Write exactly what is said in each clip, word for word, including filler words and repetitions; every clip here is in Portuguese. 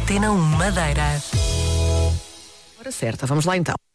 Antena um Madeira. Hora certa, vamos lá então.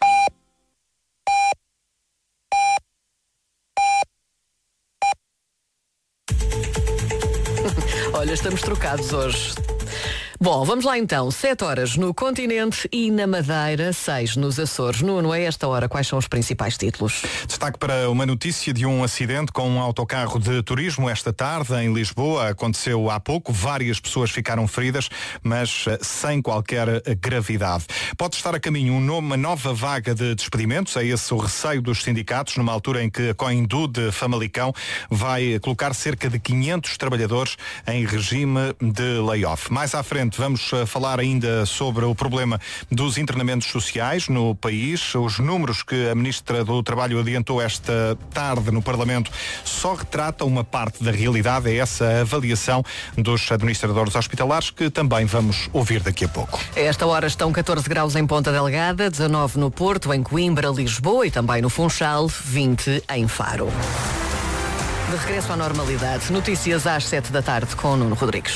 Olha, estamos trocados hoje. Bom, vamos lá então. Sete horas no continente e na Madeira, seis nos Açores. Nuno, a esta hora, quais são os principais títulos? Destaque para uma notícia de um acidente com um autocarro de turismo esta tarde em Lisboa. Aconteceu há pouco, várias pessoas ficaram feridas, mas sem qualquer gravidade. Pode estar a caminho uma nova vaga de despedimentos, é esse o receio dos sindicatos, numa altura em que a Coindu de Famalicão vai colocar cerca de quinhentos trabalhadores em regime de layoff. Mais à frente vamos falar ainda sobre o problema dos internamentos sociais no país. Os números que a Ministra do Trabalho adiantou esta tarde no Parlamento só retratam uma parte da realidade. É essa avaliação dos administradores hospitalares que também vamos ouvir daqui a pouco. A esta hora estão catorze graus em Ponta Delgada, dezanove no Porto, em Coimbra, Lisboa e também no Funchal, vinte em Faro. De regresso à normalidade, notícias às sete da tarde com Nuno Rodrigues.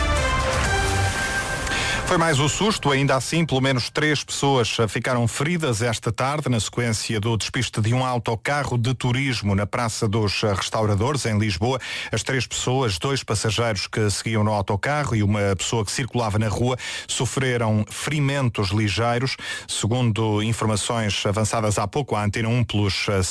Foi mais o susto, ainda assim, pelo menos três pessoas ficaram feridas esta tarde na sequência do despiste de um autocarro de turismo na Praça dos Restauradores, em Lisboa. As três pessoas, dois passageiros que seguiam no autocarro e uma pessoa que circulava na rua, sofreram ferimentos ligeiros. Segundo informações avançadas há pouco à Antena um pelos